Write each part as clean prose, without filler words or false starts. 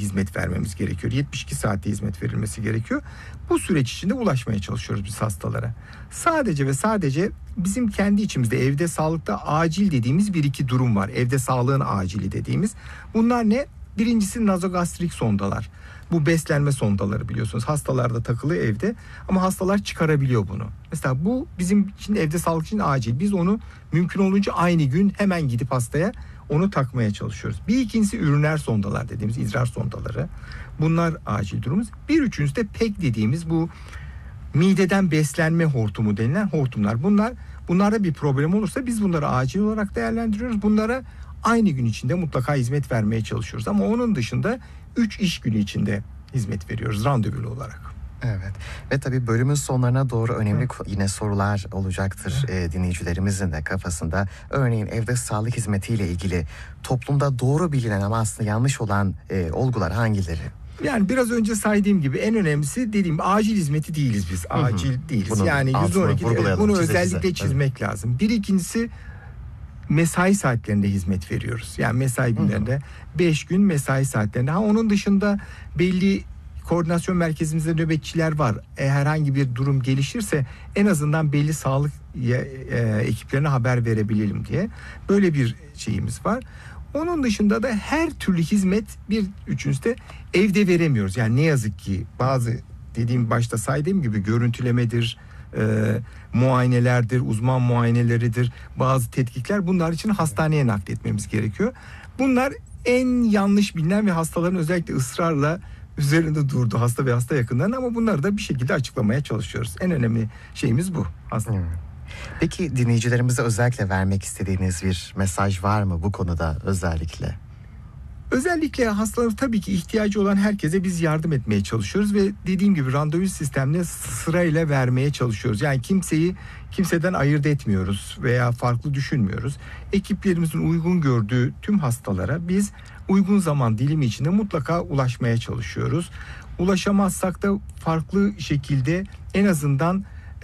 hizmet vermemiz gerekiyor. 72 saatte hizmet verilmesi gerekiyor. Bu süreç içinde ulaşmaya çalışıyoruz biz hastalara. Sadece ve sadece bizim kendi içimizde evde sağlıkta acil dediğimiz bir iki durum var. Evde sağlığın acili dediğimiz. Bunlar ne? Birincisi nazogastrik sondalar. Bu beslenme sondaları biliyorsunuz. Hastalarda takılı evde ama hastalar çıkarabiliyor bunu. Mesela bu bizim için evde sağlık için acil. Biz onu mümkün olunca aynı gün hemen gidip hastaya onu takmaya çalışıyoruz. Bir ikincisi üriner sondalar dediğimiz idrar sondaları. Bunlar acil durumumuz. Bir üçüncüsü de PEG dediğimiz bu mideden beslenme hortumu denilen hortumlar. Bunlarda bir problem olursa biz bunları acil olarak değerlendiriyoruz. Bunlara aynı gün içinde mutlaka hizmet vermeye çalışıyoruz. Ama onun dışında 3 iş günü içinde hizmet veriyoruz randevulu olarak. Evet ve tabii bölümün sonlarına doğru önemli yine sorular olacaktır dinleyicilerimizin de kafasında. Örneğin evde sağlık hizmetiyle ilgili toplumda doğru bilinen ama aslında yanlış olan olgular hangileri? Yani biraz önce saydığım gibi en önemlisi dediğim acil hizmeti değiliz biz. Acil değiliz. Bunu yani %12 bunu özellikle çizmek evet. lazım. Bir ikincisi mesai saatlerinde hizmet veriyoruz. Yani mesai günlerinde 5 gün mesai saatlerinde. Onun dışında belli koordinasyon merkezimizde nöbetçiler var. Herhangi bir durum gelişirse en azından belli sağlık ekiplerine haber verebilelim diye. Böyle bir şeyimiz var. Onun dışında da her türlü hizmet bir üçüncüsü de evde veremiyoruz. Yani ne yazık ki bazı dediğim başta saydığım gibi görüntülemedir, muayenelerdir, uzman muayeneleridir, bazı tetkikler bunlar için hastaneye nakletmemiz gerekiyor. Bunlar en yanlış bilinen ve hastaların özellikle ısrarla üzerinde durdu hasta ve hasta yakınlarının ama bunları da bir şekilde açıklamaya çalışıyoruz. En önemli şeyimiz bu aslında. Peki dinleyicilerimize özellikle vermek istediğiniz bir mesaj var mı bu konuda özellikle? Özellikle hastaların tabii ki ihtiyacı olan herkese biz yardım etmeye çalışıyoruz ve dediğim gibi randevu sistemine sırayla vermeye çalışıyoruz. Yani kimseden ayırt etmiyoruz veya farklı düşünmüyoruz. Ekiplerimizin uygun gördüğü tüm hastalara biz uygun zaman dilimi içinde mutlaka ulaşmaya çalışıyoruz. Ulaşamazsak da farklı şekilde en azından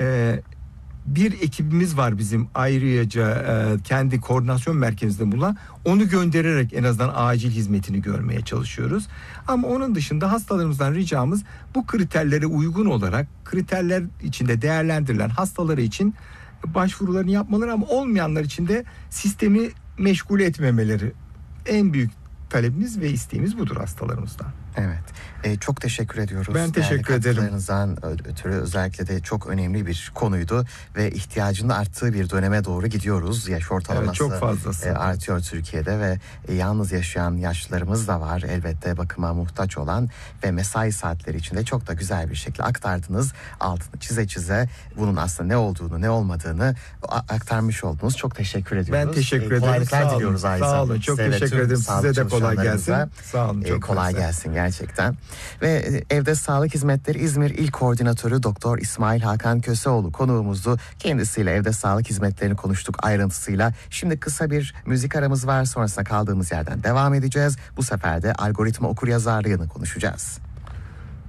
bir ekibimiz var bizim ayrıca kendi koordinasyon merkezinde bulunan, onu göndererek en azından acil hizmetini görmeye çalışıyoruz. Ama onun dışında hastalarımızdan ricamız bu kriterlere uygun olarak kriterler içinde değerlendirilen hastaları için başvurularını yapmaları ama olmayanlar için de sistemi meşgul etmemeleri en büyük talebimiz ve isteğimiz budur hastalarımızdan. Evet. Çok teşekkür ediyoruz. Ben teşekkür ederim. Katkılarınızdan ötürü özellikle de çok önemli bir konuydu ve ihtiyacının arttığı bir döneme doğru gidiyoruz. Yaş ortalaması çok fazlası artıyor Türkiye'de ve yalnız yaşayan yaşlılarımız da var. Elbette bakıma muhtaç olan ve mesai saatleri içinde çok da güzel bir şekilde aktardınız. Altını çize çize bunun aslında ne olduğunu, ne olmadığını aktarmış oldunuz. Çok teşekkür ediyoruz. Ben teşekkür ederim. Kolaylıklar diliyoruz ayrıca. Sağ olun. Çok teşekkür ederim. Size de kolay gelsin. Sağ olun. Çok kolay gelsin gerçekten. Ve Evde Sağlık Hizmetleri İzmir İl Koordinatörü Doktor İsmail Hakan Köseoğlu konuğumuzdu. Kendisiyle evde sağlık hizmetlerini konuştuk ayrıntısıyla. Şimdi kısa bir müzik aramız var. Sonrasında kaldığımız yerden devam edeceğiz. Bu sefer de algoritma okuryazarlığını konuşacağız.